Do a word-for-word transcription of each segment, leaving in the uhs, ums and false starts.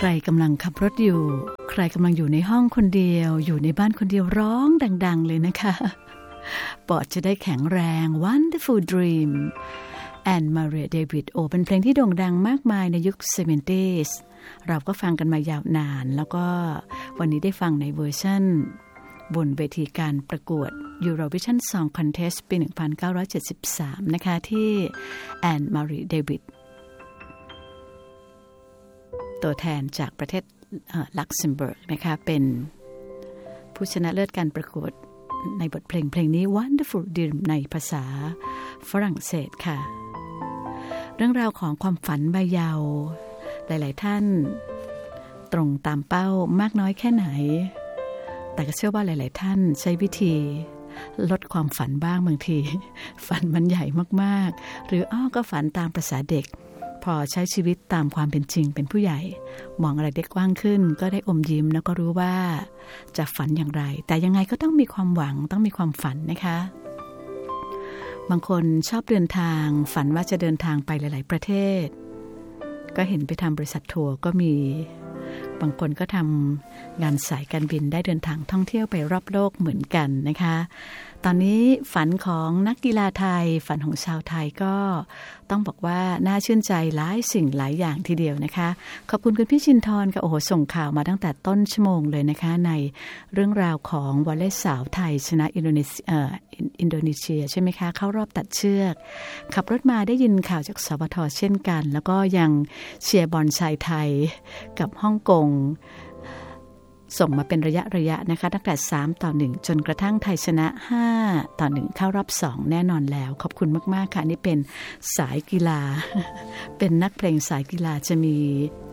รกำลังขับรถอยู่ใครกำลังอยู่ในห้องคนเดียวอยู่ในบ้านคนเดียวร้องดังๆเลยนะคะปอดจะได้แข็งแรง Wonderful Dream แอนมาเรียเดวิดโอเป็นเพลงที่โด่งดังมากมายในยุค เซเวนตี้ เราก็ฟังกันมายาวนานแล้วก็วันนี้ได้ฟังในเวอร์ชันบนเวทีการประกวด Eurovision Song Contest ปี หนึ่งพันเก้าร้อยเจ็ดสิบสาม นะคะที่แอนมารีเดวิดตัวแทนจากประเทศลักเซมเบิร์กนะคะเป็นผู้ชนะเลิศการประกวดในบทเพลงเพลงนี้ Wonderful Dream ในภาษาฝรั่งเศสค่ะเรื่องราวของความฝันใบเยาว์หลายๆท่านตรงตามเป้ามากน้อยแค่ไหนแต่ก็เชื่อว่าหลายๆท่านใช้วิธีลดความฝันบ้างบางทีฝันมันใหญ่มากๆหรืออ้อก็ฝันตามภาษาเด็กพอใช้ชีวิตตามความเป็นจริงเป็นผู้ใหญ่มองอะไรได้กว้างขึ้นก็ได้อมยิ้มแล้วก็รู้ว่าจะฝันอย่างไรแต่ยังไงก็ต้องมีความหวังต้องมีความฝันนะคะบางคนชอบเดินทางฝันว่าจะเดินทางไปหลายๆประเทศก็เห็นไปทำบริษัททัวร์ก็มีบางคนก็ทำงานสายการบินได้เดินทางท่องเที่ยวไปรอบโลกเหมือนกันนะคะตอนนี้ฝันของนักกีฬาไทยฝันของชาวไทยก็ต้องบอกว่าน่าชื่นใจหลายสิ่งหลายอย่างทีเดียวนะคะขอบคุณคุณพี่ชินทร์ค่ะโอ้โหส่งข่าวมาตั้งแต่ต้นชั่วโมงเลยนะคะในเรื่องราวของวอลเลย์สาวไทยชนะอินโดนีเซียเอ่ออินโดนีเซียใช่ไหมคะเข้ารอบตัดเชือกขับรถมาได้ยินข่าวจากสวทเช่นกันแล้วก็ยังเชียร์บอลชายไทยกับฮ่องกงส่งมาเป็นระยะระยะนะคะตั้งแต่สามต่อหนึ่งจนกระทั่งไทยชนะห้าต่อหนึ่งเข้ารอบสองแน่นอนแล้วขอบคุณมากๆค่ะนี่เป็นสายกีฬา เป็นนักเพลงสายกีฬาจะมี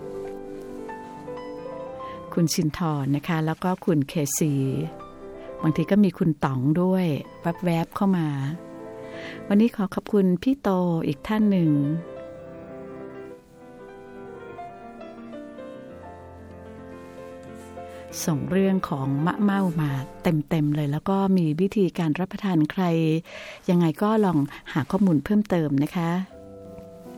คุณชินทร์นะคะแล้วก็คุณเคซีบางทีก็มีคุณต๋องด้วยแวบๆเข้ามาวันนี้ขอขอบคุณพี่โตอีกท่านหนึ่งส่งเรื่องของมะเม่ามาเต็มๆเลยแล้วก็มีวิธีการรับประทานใครยังไงก็ลองหาข้อมูลเพิ่มเติมนะคะ